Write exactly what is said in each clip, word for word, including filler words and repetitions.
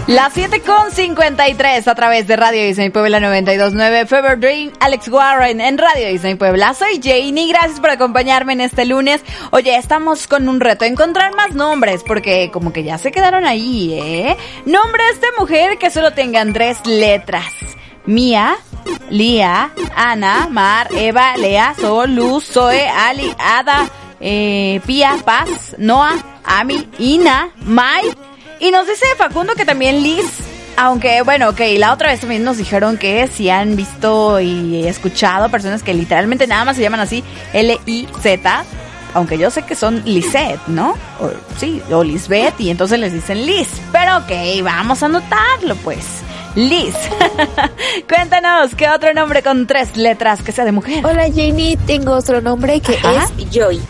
Las siete con cincuenta y tres a través de Radio Disney Puebla noventa y dos punto nueve, Fever Dream, Alex Warren en Radio Disney Puebla. Soy Janie, gracias por acompañarme en este lunes. Oye, estamos con un reto, encontrar más nombres, porque como que ya se quedaron ahí, ¿eh? Nombres de mujer que solo tengan tres letras. Mía, Lía, Ana, Mar, Eva, Lea, Sol, Luz, Zoe, Ali, Ada, eh, Pía, Paz, Noa, Ami, Ina, Mai. Y nos dice Facundo que también Liz, aunque bueno, ok, la otra vez también nos dijeron que si han visto y escuchado personas que literalmente nada más se llaman así, L I Z, aunque yo sé que son Lisette, ¿no? O, sí, o Lisbeth, y entonces les dicen Liz, pero ok, vamos a anotarlo pues. Liz, cuéntanos, ¿qué otro nombre con tres letras que sea de mujer? Hola Janie, tengo otro nombre que Ajá. es Joy.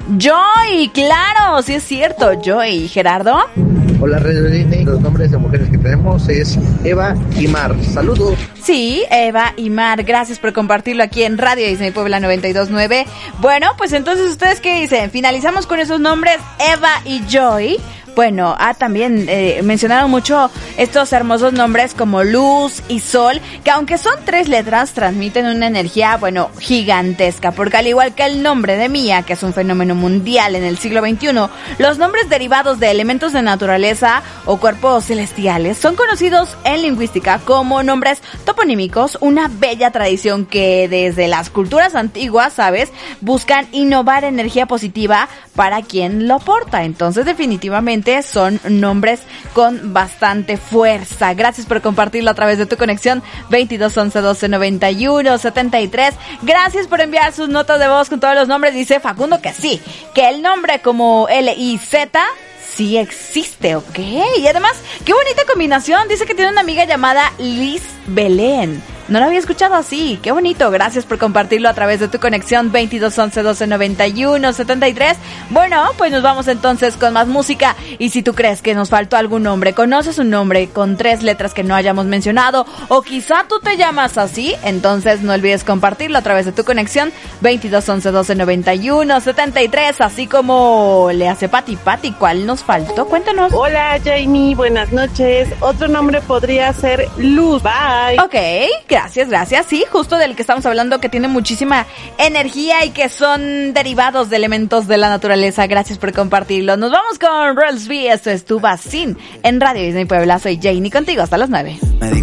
Joy, claro, sí es cierto, Joy. ¿Gerardo? Hola, Radio Disney. Los nombres de mujeres que tenemos es Eva y Mar. Saludos. Sí, Eva y Mar, gracias por compartirlo aquí en Radio Disney Puebla noventa y dos punto nueve. Bueno, pues entonces, ¿ustedes qué dicen? Finalizamos con esos nombres, Eva y Joy. Bueno, ah, también eh, mencionaron mucho estos hermosos nombres como Luz y Sol, que aunque son tres letras, transmiten una energía, bueno, gigantesca, porque al igual que el nombre de Mía, que es un fenómeno mundial en el siglo veintiuno, los nombres derivados de elementos de naturaleza o cuerpos celestiales son conocidos en lingüística como nombres toponímicos, una bella tradición que desde las culturas antiguas, ¿sabes?, buscan innovar energía positiva para quien lo porta. Entonces, definitivamente, son nombres con bastante fuerza. Gracias por compartirlo a través de tu conexión veintidós once doce noventa y uno setenta y tres. Gracias por enviar sus notas de voz con todos los nombres. Dice Facundo que sí, que el nombre como L I Z sí existe, ¿ok? Y además, qué bonita combinación. Dice que tiene una amiga llamada Liz Belén. No lo había escuchado así, qué bonito. Gracias por compartirlo a través de tu conexión veintidós once doce noventa y uno setenta y tres. Bueno, pues nos vamos entonces con más música. Y si tú crees que nos faltó algún nombre, conoces un nombre con tres letras que no hayamos mencionado, o quizá tú te llamas así, entonces no olvides compartirlo a través de tu conexión veintidós once doce noventa y uno setenta y tres. Así como le hace Pati. Pati, ¿cuál nos faltó? Cuéntanos. Hola Jamie, buenas noches. Otro nombre podría ser Luz. Bye. Ok, gracias, gracias. Sí, justo del que estamos hablando, que tiene muchísima energía y que son derivados de elementos de la naturaleza. Gracias por compartirlo. Nos vamos con Rels B. Esto es Tu Vacín en Radio Disney Puebla. Soy Janie contigo hasta las nueve.